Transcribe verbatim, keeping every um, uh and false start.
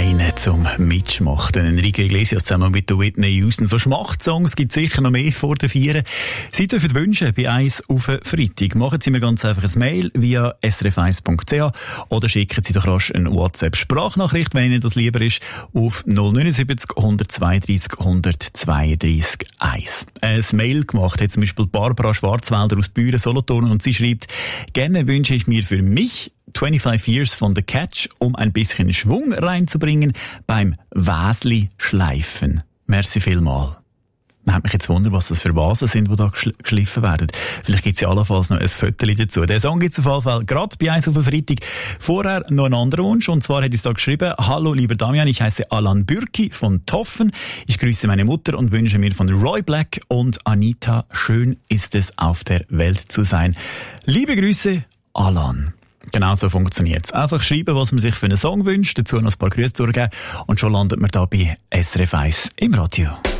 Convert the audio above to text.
Einen zum Mitschmachten. Enrique Iglesias zusammen mit Whitney Houston. So Schmachtsongs gibt es sicher noch mehr vor den Vieren. Sie dürfen wünschen bei eins auf Freitag. Machen Sie mir ganz einfach ein Mail via s r f eins punkt c h oder schicken Sie doch rasch eine WhatsApp-Sprachnachricht, wenn Ihnen das lieber ist, auf null neun sieben null, eins zwei drei, eins zwei drei eins. Ein Mail gemacht hat zum Beispiel Barbara Schwarzwälder aus Büren, Solothurn, und sie schreibt: Gerne wünsche ich mir für mich fünfundzwanzig Years von The Catch, um ein bisschen Schwung reinzubringen beim Wäsli schleifen. Merci vielmal. Man hat mich jetzt wundert, was das für Vasen sind, die da geschl- geschliffen werden. Vielleicht gibt es ja allenfalls noch ein Fötterchen dazu. Der Song gibt es auf jeden Fall gerade bei eins auf den Freitag. Vorher noch ein anderer Wunsch, und zwar hat uns da geschrieben: Hallo lieber Damian, ich heiße Alan Bürki von Toffen. Ich grüße meine Mutter und wünsche mir von Roy Black und Anita: Schön ist es, auf der Welt zu sein. Liebe Grüße, Alan. Genau so funktioniert es. Einfach schreiben, was man sich für einen Song wünscht, dazu noch ein paar Grüße durchgeben, und schon landet man da bei S R F eins im Radio.